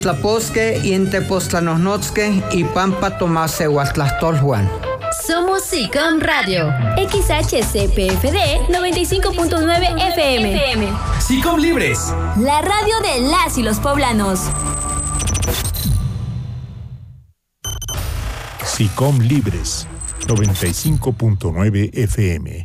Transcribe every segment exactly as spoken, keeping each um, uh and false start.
Tlaposque, Intepoztlanonotzque y Pampa Tomase Huatlastolhuan. Somos SICOM Radio, X H C P F D noventa y cinco punto nueve F M. SICOM Libres, la radio de las y los poblanos. SICOM Libres, noventa y cinco punto nueve F M.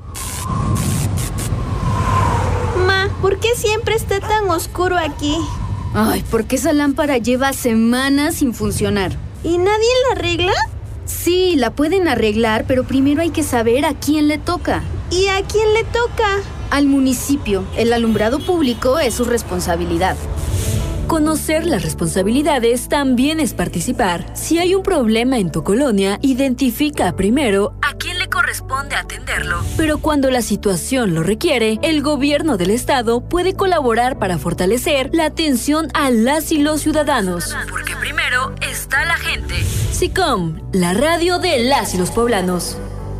Ma, ¿por qué siempre está tan oscuro aquí? Ay, porque esa lámpara lleva semanas sin funcionar. ¿Y nadie la arregla? Sí, la pueden arreglar, pero primero hay que saber a quién le toca. ¿Y a quién le toca? Al municipio. El alumbrado público es su responsabilidad. Conocer las responsabilidades también es participar. Si hay un problema en tu colonia, identifica primero a quién le corresponde atenderlo. Pero cuando la situación lo requiere, el gobierno del estado puede colaborar para fortalecer la atención a las y los ciudadanos. Porque primero está la gente. SICOM, la radio de las y los poblanos.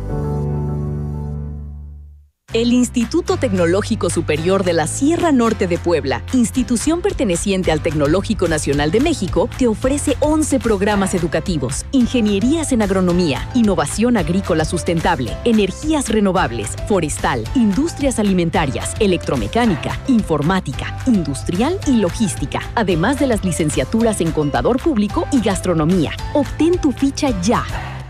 El Instituto Tecnológico Superior de la Sierra Norte de Puebla, institución perteneciente al Tecnológico Nacional de México, te ofrece once programas educativos: ingenierías en agronomía, innovación agrícola sustentable, energías renovables, forestal, industrias alimentarias, electromecánica, informática, industrial y logística, además de las licenciaturas en contador público y gastronomía. Obtén tu ficha ya.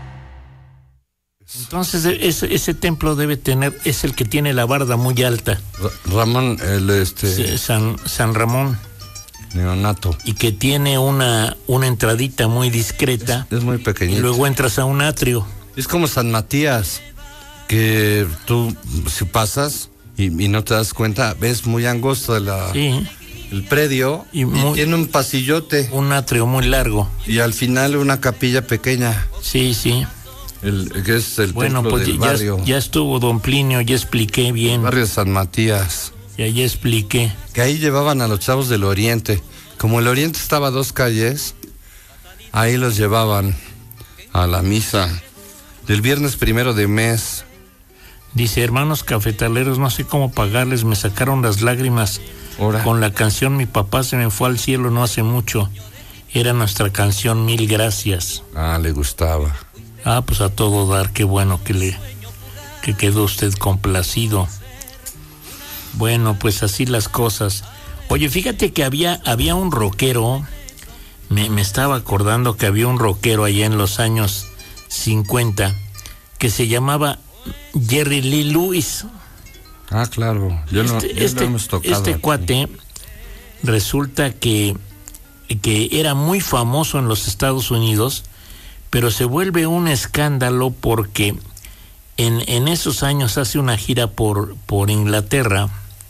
Entonces ese, ese templo debe tener, es el que tiene la barda muy alta. Ramón, el este... Sí, San, San Ramón. Neonato. Y que tiene una, una entradita muy discreta. Es, es muy pequeñito. Y luego entras a un atrio. Es como San Matías, que tú si pasas y, y no te das cuenta, ves muy angosto la, sí. el predio y, muy, y tiene un pasillote. Un atrio muy largo. Y al final una capilla pequeña. Sí, sí. El, que es el bueno, templo pues del ya, barrio. Ya estuvo don Plinio, ya expliqué bien. El barrio San Matías. Ya, ya expliqué. Que ahí llevaban a los chavos del Oriente. Como el Oriente estaba a dos calles, ahí los llevaban a la misa del viernes primero de mes. Dice, hermanos cafetaleros, no sé cómo pagarles, me sacaron las lágrimas. Ahora. Con la canción Mi papá se me fue al cielo no hace mucho. Era nuestra canción Mil Gracias. Ah, le gustaba. Ah, pues a todo dar, qué bueno que le que quedó usted complacido. Bueno, pues así las cosas. Oye, fíjate que había había un rockero, me, me estaba acordando que había un rockero allá en los años cincuenta que se llamaba Jerry Lee Lewis. Ah, claro. Yo no, este yo este, no hemos tocado este cuate resulta que que era muy famoso en los Estados Unidos. Pero se vuelve un escándalo porque en, en esos años hace una gira por, por Inglaterra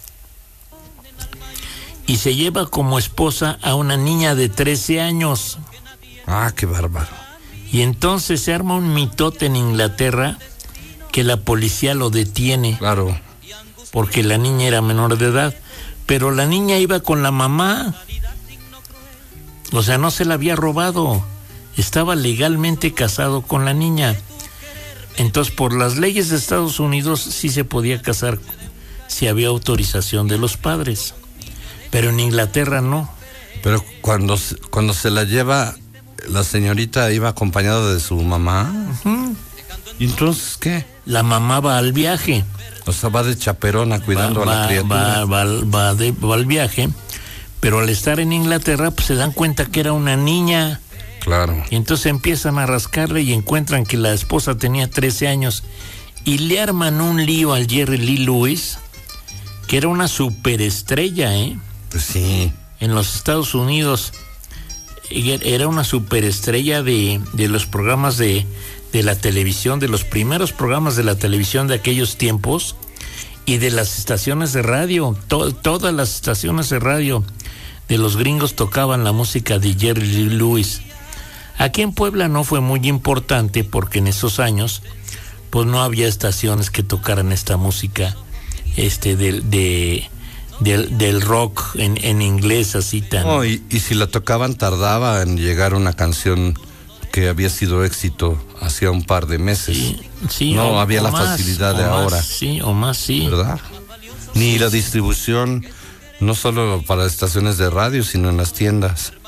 y se lleva como esposa a una niña de trece años. Ah, qué bárbaro. Y entonces se arma un mitote en Inglaterra que la policía lo detiene. Claro. Porque la niña era menor de edad. Pero la niña iba con la mamá. O sea, no se la había robado. Estaba legalmente casado con la niña. Entonces, por las leyes de Estados Unidos sí se podía casar si había autorización de los padres. Pero en Inglaterra no. Pero cuando, cuando se la lleva, la señorita iba acompañada de su mamá. Uh-huh. ¿Y entonces qué? La mamá va al viaje. O sea, va de chaperona cuidando va, a la criatura. Va, va, va, de, va al viaje. Pero al estar en Inglaterra, pues se dan cuenta que era una niña. Claro. Y entonces empiezan a rascarle y encuentran que la esposa tenía trece años y le arman un lío al Jerry Lee Lewis, que era una superestrella, ¿eh? Pues sí. En los Estados Unidos era una superestrella de, de los programas de, de la televisión, de los primeros programas de la televisión de aquellos tiempos y de las estaciones de radio. To, todas las estaciones de radio de los gringos tocaban la música de Jerry Lee Lewis. Aquí en Puebla no fue muy importante porque en esos años pues no había estaciones que tocaran esta música este de, de del, del rock en, en inglés así tan... No, y, y si la tocaban tardaba en llegar una canción que había sido éxito hacía un par de meses. Sí, sí, no o, había o la más, facilidad de más, ahora. Sí, o más, sí. ¿Verdad? Ni la distribución, no solo para estaciones de radio, sino en las tiendas.